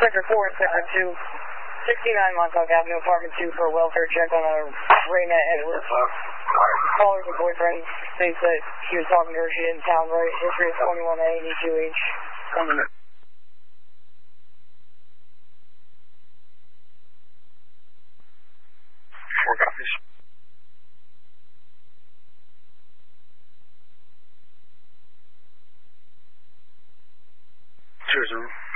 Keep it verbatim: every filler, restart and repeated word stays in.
Sector four and Sector two, sixty-nine Montauk Avenue, Apartment two for a welfare check on a Raina Edwards. Caller's a boyfriend states that he was talking to her, she didn't sound right. History is twenty-one A and E two H. One minute. Four copies. Cheers,